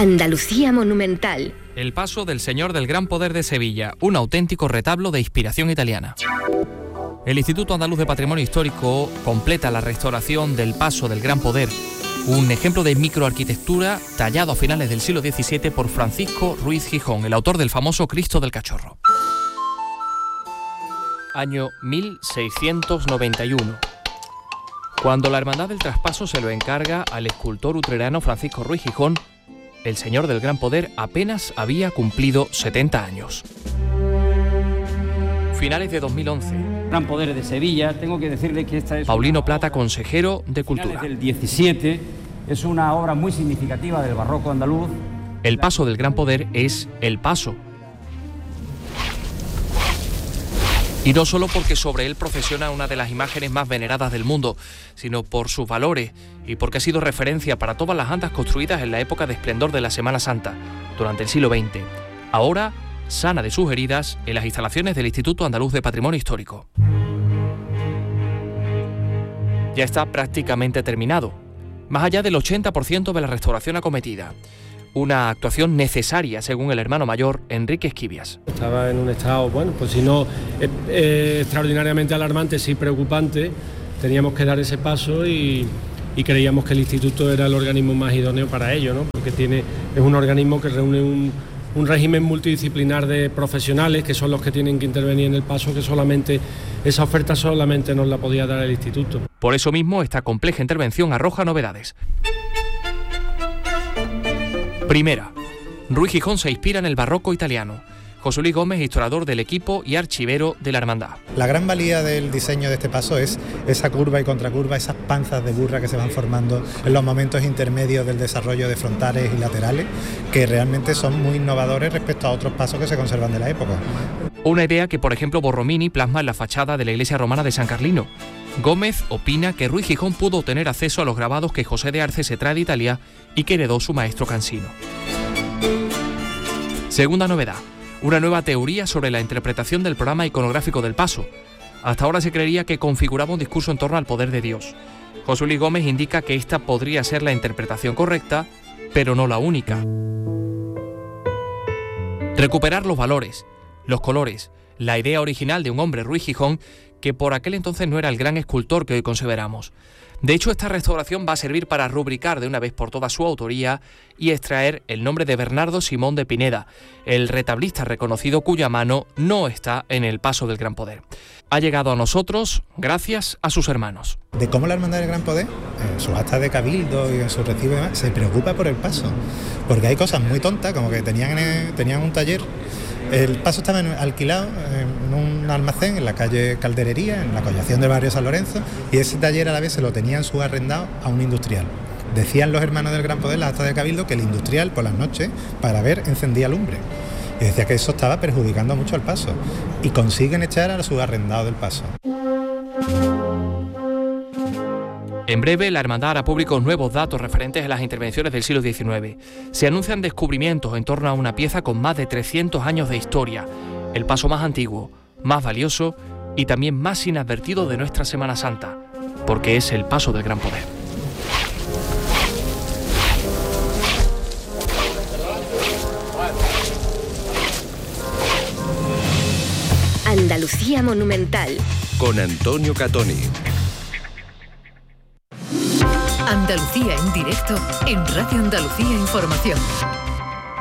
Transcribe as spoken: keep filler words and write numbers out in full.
Andalucía monumental. El paso del Señor del Gran Poder de Sevilla, un auténtico retablo de inspiración italiana. El Instituto Andaluz de Patrimonio Histórico completa la restauración del paso del Gran Poder, un ejemplo de microarquitectura tallado a finales del siglo diecisiete por Francisco Ruiz Gijón, el autor del famoso Cristo del Cachorro. Año mil seiscientos noventa y uno. Cuando la Hermandad del Traspaso se lo encarga al escultor utrerano Francisco Ruiz Gijón, el Señor del Gran Poder apenas había cumplido setenta años. Finales de dos mil once. Gran Poder de Sevilla, tengo que decirle que esta es... Paulino Plata, consejero de Cultura. Finales del diecisiete, es una obra muy significativa del barroco andaluz. El paso del Gran Poder es el paso. Y no solo porque sobre él procesiona una de las imágenes más veneradas del mundo, sino por sus valores y porque ha sido referencia para todas las andas construidas en la época de esplendor de la Semana Santa, durante el siglo veinte. Ahora, sana de sus heridas en las instalaciones del Instituto Andaluz de Patrimonio Histórico. Ya está prácticamente terminado, más allá del ochenta por ciento de la restauración acometida. Una actuación necesaria, según el hermano mayor Enrique Esquivias. Estaba en un estado, bueno, pues si no eh, eh, extraordinariamente alarmante, sí preocupante. Teníamos que dar ese paso y, y creíamos que el instituto era el organismo más idóneo para ello, ¿no? Porque tiene, es un organismo que reúne un, un régimen multidisciplinar de profesionales que son los que tienen que intervenir en el paso, que solamente esa oferta solamente nos la podía dar el instituto. Por eso mismo, esta compleja intervención arroja novedades. Primera, Ruiz Gijón se inspira en el barroco italiano. José Luis Gómez, historiador del equipo y archivero de la hermandad. La gran valía del diseño de este paso es esa curva y contracurva, esas panzas de burra que se van formando en los momentos intermedios del desarrollo de frontales y laterales, que realmente son muy innovadores respecto a otros pasos que se conservan de la época. Una idea que, por ejemplo, Borromini plasma en la fachada de la iglesia romana de San Carlino. Gómez opina que Ruiz Gijón pudo tener acceso a los grabados que José de Arce se trae de Italia y que heredó su maestro Cansino. Segunda novedad, una nueva teoría sobre la interpretación del programa iconográfico del paso. Hasta ahora se creería que configuraba un discurso en torno al poder de Dios. José Luis Gómez indica que esta podría ser la interpretación correcta, pero no la única. Recuperar los valores, los colores, la idea original de un hombre, Ruiz Gijón, que por aquel entonces no era el gran escultor que hoy consideramos. De hecho, esta restauración va a servir para rubricar de una vez por todas su autoría y extraer el nombre de Bernardo Simón de Pineda, el retablista reconocido cuya mano no está en el paso del Gran Poder. Ha llegado a nosotros gracias a sus hermanos. De cómo la Hermandad del Gran Poder, en sus actas de cabildo y en su recibo y demás, se preocupa por el paso. Porque hay cosas muy tontas, como que tenían, tenían un taller. El paso estaba alquilado en un almacén en la calle Calderería, en la collación del barrio San Lorenzo, y ese taller a la vez se lo tenían subarrendado a un industrial. Decían los hermanos del Gran Poder, las actas de cabildo, que el industrial por las noches, para ver, encendía lumbre. Y decía que eso estaba perjudicando mucho al paso. Y consiguen echar al subarrendado del paso. En breve, la hermandad hará públicos nuevos datos referentes a las intervenciones del siglo diecinueve. Se anuncian descubrimientos en torno a una pieza con más de trescientos años de historia, el paso más antiguo, más valioso y también más inadvertido de nuestra Semana Santa, porque es el paso del Gran Poder. Andalucía monumental. Con Antonio Catoni. Andalucía en directo en Radio Andalucía Información.